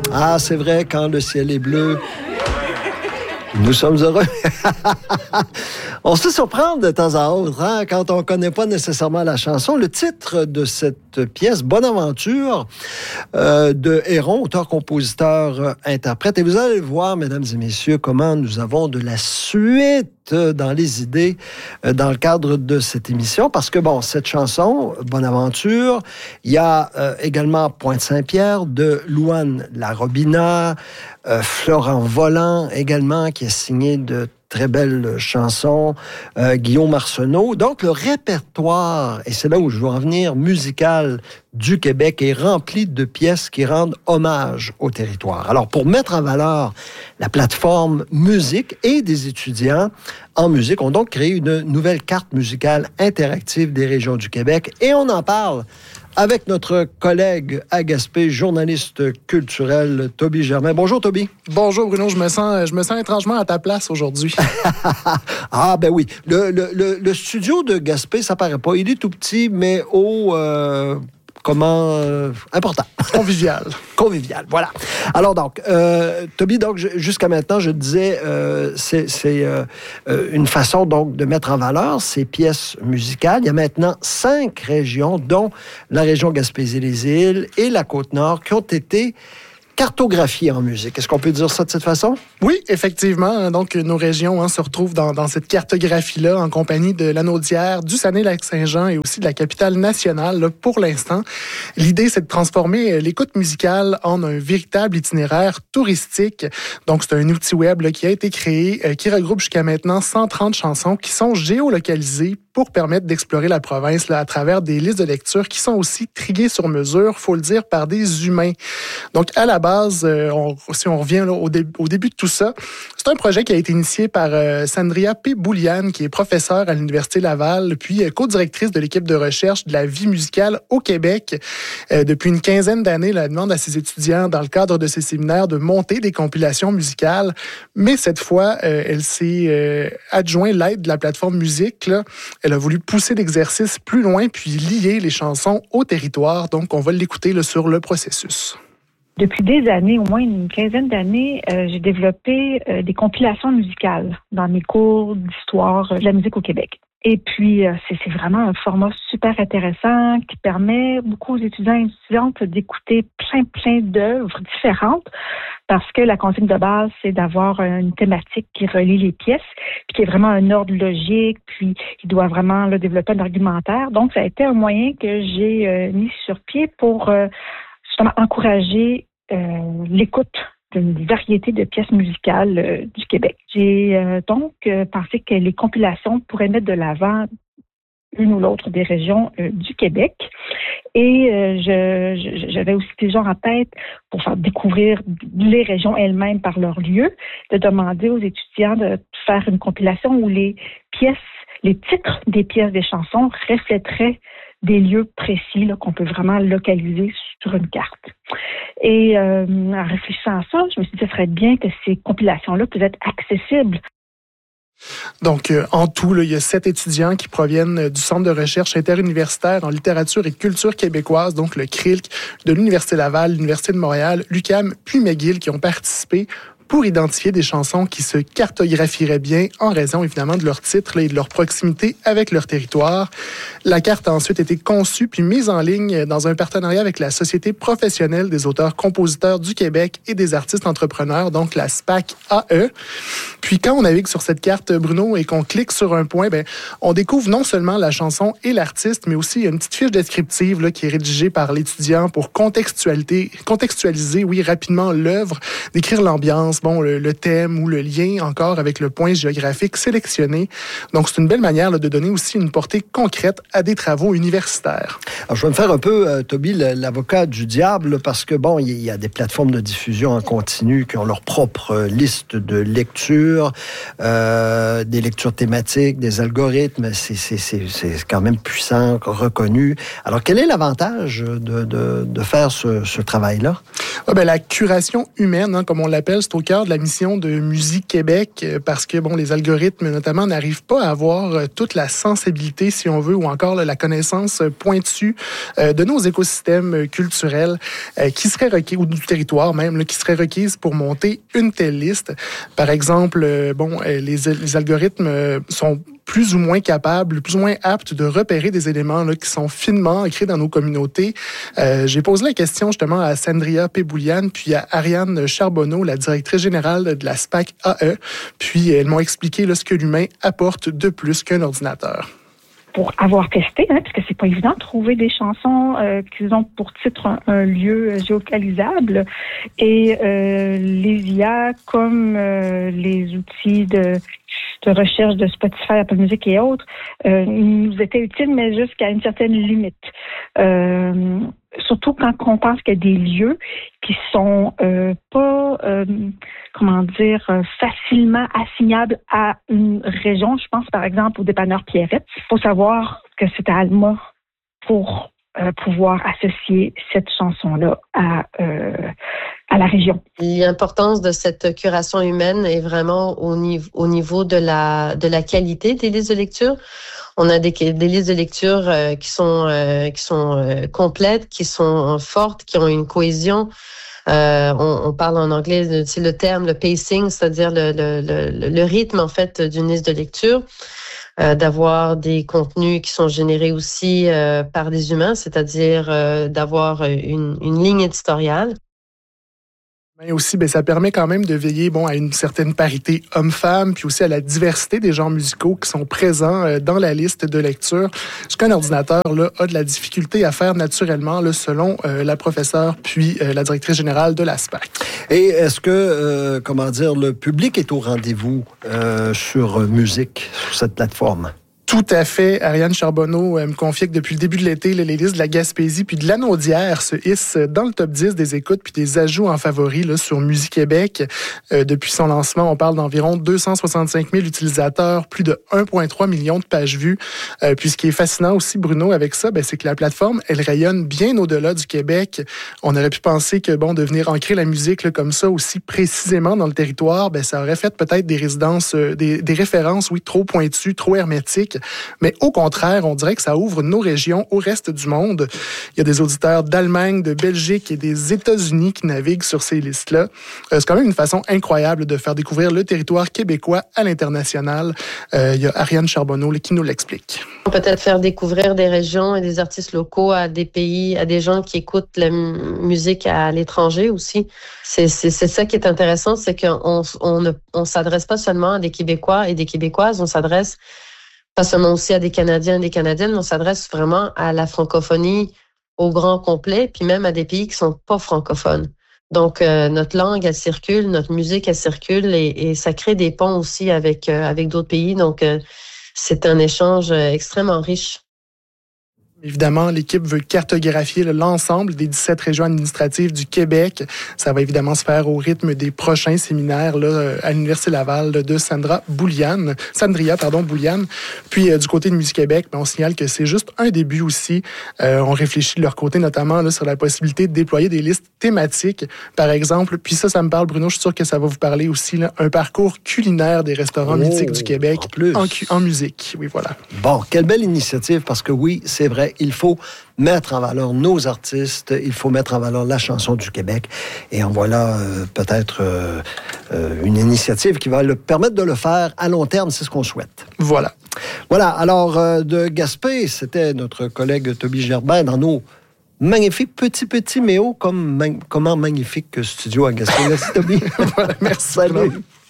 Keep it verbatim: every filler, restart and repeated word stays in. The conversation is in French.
Ah, c'est vrai, quand le ciel est bleu, nous sommes heureux. On se surprend de temps à autre, hein, quand on ne connaît pas nécessairement la chanson. Le titre de cette pièce, Bonaventure, euh, de Héron, auteur, compositeur, euh, interprète. Et vous allez voir, mesdames et messieurs, comment nous avons de la suite dans les idées euh, dans le cadre de cette émission. Parce que, bon, cette chanson, Bonaventure, il y a euh, également Pointe-Saint-Pierre de Louane Larobina, euh, Florent Volant également, qui a signé de très belle chanson, euh, Guillaume Arsenault. Donc, le répertoire, et c'est là où je veux en venir, musical du Québec est rempli de pièces qui rendent hommage au territoire. Alors, pour mettre en valeur la plateforme musique et des étudiants en musique, ont donc créé une nouvelle carte musicale interactive des régions du Québec. Et on en parle avec notre collègue à Gaspé, journaliste culturel, Toby Germain. Bonjour, Toby. Bonjour, Bruno. Je me sens, je me sens étrangement à ta place aujourd'hui. Ah, ben oui. Le, le, le, le studio de Gaspé, ça paraît pas. Il est tout petit, mais au... Euh, comment... Euh, important. Convivial. Convivial, voilà. Alors donc, euh, Toby, donc, jusqu'à maintenant, je te disais, euh, c'est, c'est euh, une façon donc de mettre en valeur ces pièces musicales. Il y a maintenant cinq régions, dont la région Gaspésie-les-Îles et la Côte-Nord, qui ont été cartographiée en musique. Est-ce qu'on peut dire ça de cette façon? Oui, effectivement. Donc, nos régions hein, se retrouvent dans, dans cette cartographie-là en compagnie de Lanaudière, du Saguenay-Lac-Saint-Jean et aussi de la capitale nationale là, pour l'instant. L'idée, c'est de transformer l'écoute musicale en un véritable itinéraire touristique. Donc, c'est un outil web là, qui a été créé, euh, qui regroupe jusqu'à maintenant cent trente chansons qui sont géolocalisées pour permettre d'explorer la province là, à travers des listes de lecture qui sont aussi triées sur mesure, faut le dire, par des humains. Donc, à la base, euh, on, si on revient là, au, dé- au début de tout ça, c'est un projet qui a été initié par euh, Sandria P. Bouliane, qui est professeure à l'Université Laval, puis euh, co-directrice de l'équipe de recherche de la vie musicale au Québec. Euh, depuis une quinzaine d'années, elle demande à ses étudiants, dans le cadre de ses séminaires, de monter des compilations musicales. Mais cette fois, euh, elle s'est euh, adjoint l'aide de la plateforme musique. Là. Elle a voulu pousser l'exercice plus loin, puis lier les chansons au territoire. Donc, on va l'écouter là, sur le processus. Depuis des années, au moins une quinzaine d'années, euh, j'ai développé euh, des compilations musicales dans mes cours d'histoire de la musique au Québec. Et puis, euh, c'est, c'est vraiment un format super intéressant qui permet beaucoup aux étudiants et étudiantes d'écouter plein, plein d'œuvres différentes parce que la consigne de base, c'est d'avoir une thématique qui relie les pièces, puis qui est vraiment un ordre logique, puis il doit vraiment là, développer un argumentaire. Donc, ça a été un moyen que j'ai euh, mis sur pied pour euh, justement encourager euh, l'écoute d'une variété de pièces musicales euh, du Québec. J'ai euh, donc euh, pensé que les compilations pourraient mettre de l'avant une ou l'autre des régions euh, du Québec. Et euh, je, je, j'avais aussi des gens en tête pour faire découvrir les régions elles-mêmes par leur lieu, de demander aux étudiants de faire une compilation où les pièces, les titres des pièces des chansons reflèteraient des lieux précis là, qu'on peut vraiment localiser sur une carte. Et euh, en réfléchissant à ça, je me suis dit que ce serait bien que ces compilations-là puissent être accessibles. Donc, euh, en tout, là, il y a sept étudiants qui proviennent du Centre de recherche interuniversitaire en littérature et culture québécoise, donc le C R I L C, de l'Université Laval, l'Université de Montréal, l'U Q A M, puis McGill, qui ont participé pour identifier des chansons qui se cartographieraient bien en raison, évidemment, de leur titre là, et de leur proximité avec leur territoire. La carte a ensuite été conçue puis mise en ligne dans un partenariat avec la Société professionnelle des auteurs-compositeurs du Québec et des artistes entrepreneurs, donc la S P A C A E. Puis quand on navigue sur cette carte, Bruno, et qu'on clique sur un point, ben, on découvre non seulement la chanson et l'artiste, mais aussi une petite fiche descriptive là, qui est rédigée par l'étudiant pour contextualiser, contextualiser oui, rapidement l'œuvre, décrire l'ambiance, bon, le, le thème ou le lien encore avec le point géographique sélectionné. Donc, c'est une belle manière là, de donner aussi une portée concrète à des travaux universitaires. Alors, je vais me faire un peu, euh, Toby, l'avocat du diable, là, parce que, bon, il y, y a des plateformes de diffusion en continu qui ont leur propre euh, liste de lectures, euh, des lectures thématiques, des algorithmes. C'est, c'est, c'est, c'est quand même puissant, reconnu. Alors, quel est l'avantage de, de, de faire ce, ce travail-là? Ah ben, la curation humaine, hein, comme on l'appelle, c'est au cœur de la mission de Musique Québec parce que bon, les algorithmes notamment n'arrivent pas à avoir toute la sensibilité, si on veut, ou encore là, la connaissance pointue euh, de nos écosystèmes culturels euh, qui seraient requises, ou du territoire même, là, qui seraient requises pour monter une telle liste. Par exemple, euh, bon, les, les algorithmes sont plus ou moins capables, plus ou moins aptes de repérer des éléments là, qui sont finement ancrés dans nos communautés. Euh, j'ai posé la question justement à Sandria Péboulian, puis à Ariane Charbonneau, la directrice générale de la S P A C A E. Puis elles m'ont expliqué là, ce que l'humain apporte de plus qu'un ordinateur. Pour avoir testé, hein, parce que c'est pas évident de trouver des chansons euh, qui ont pour titre un, un lieu géolocalisable. Et euh, les I A, comme euh, les outils de, de recherche de Spotify, Apple Music et autres, euh, nous étaient utiles, mais jusqu'à une certaine limite. Euh, surtout quand on pense qu'il y a des lieux qui sont euh, pas, euh, comment dire, facilement assignables à une région. Je pense par exemple au dépanneur Pierrette. Il faut savoir que c'est à Alma pour euh, pouvoir associer cette chanson-là à, euh, à la région. L'importance de cette curation humaine est vraiment au niveau, au niveau de la, de la qualité des listes de lecture. On a des, des listes de lecture euh, qui sont, euh, qui sont euh, complètes, qui sont fortes, qui ont une cohésion. Euh, on, on parle en anglais, c'est le terme, le pacing, c'est-à-dire le, le, le, le rythme en fait d'une liste de lecture. Euh, d'avoir des contenus qui sont générés aussi euh, par des humains, c'est-à-dire euh, d'avoir une, une ligne éditoriale. Mais aussi, ben, ça permet quand même de veiller bon, à une certaine parité homme-femme, puis aussi à la diversité des genres musicaux qui sont présents euh, dans la liste de lecture. Ce qu'un ordinateur là, a de la difficulté à faire naturellement, là, selon euh, la professeure, puis euh, la directrice générale de la S P A C. Et est-ce que, euh, comment dire, le public est au rendez-vous euh, sur musique, sur cette plateforme? Tout à fait. Ariane Charbonneau me confiait que depuis le début de l'été, les listes de la Gaspésie puis de l'Anaudière se hissent dans le top dix des écoutes puis des ajouts en favoris là, sur Musique Québec. Euh, depuis son lancement, on parle d'environ deux cent soixante-cinq mille utilisateurs, plus de un virgule trois million de pages vues. Euh, puis ce qui est fascinant aussi, Bruno, avec ça, ben, c'est que la plateforme, elle rayonne bien au-delà du Québec. On aurait pu penser que bon, de venir ancrer la musique là, comme ça aussi précisément dans le territoire, ben, ça aurait fait peut-être des résidences, euh, des, des références, oui, trop pointues, trop hermétiques. Mais au contraire, on dirait que ça ouvre nos régions au reste du monde. Il y a des auditeurs d'Allemagne, de Belgique et des États-Unis qui naviguent sur ces listes-là. Euh, c'est quand même une façon incroyable de faire découvrir le territoire québécois à l'international. Euh, il y a Ariane Charbonneau qui nous l'explique. Peut-être faire découvrir des régions et des artistes locaux à des pays, à des gens qui écoutent la m- musique à l'étranger aussi. C'est, c'est, c'est ça qui est intéressant, c'est qu'on on ne on s'adresse pas seulement à des Québécois et des Québécoises, on s'adresse pas seulement aussi à des Canadiens et des Canadiennes, mais on s'adresse vraiment à la francophonie au grand complet, puis même à des pays qui sont pas francophones. Donc, euh, notre langue, elle circule, notre musique, elle circule, et, et ça crée des ponts aussi avec, euh, avec d'autres pays. Donc, euh, c'est un échange extrêmement riche. Évidemment, l'équipe veut cartographier l'ensemble des dix-sept régions administratives du Québec. Ça va évidemment se faire au rythme des prochains séminaires là, à l'Université Laval de Sandra Boulian, Sandria pardon, Boulian. Puis euh, du côté de Musique Québec, ben, on signale que c'est juste un début aussi. Euh, on réfléchit de leur côté notamment là, sur la possibilité de déployer des listes thématiques, par exemple. Puis ça, ça me parle, Bruno, je suis sûr que ça va vous parler aussi. Là, un parcours culinaire des restaurants oh, mythiques du Québec en, plus. En, en musique. Oui, voilà. Bon, quelle belle initiative, parce que oui, c'est vrai, il faut mettre en valeur nos artistes, il faut mettre en valeur la chanson du Québec. Et en voilà euh, peut-être euh, euh, une initiative qui va le permettre de le faire à long terme, c'est ce qu'on souhaite. Voilà. Voilà, alors euh, de Gaspé, c'était notre collègue Toby Gerbin dans nos magnifiques petits, petits, mais oh, comme, comment magnifique studio à Gaspé. Merci Toby. Voilà, merci. Salut.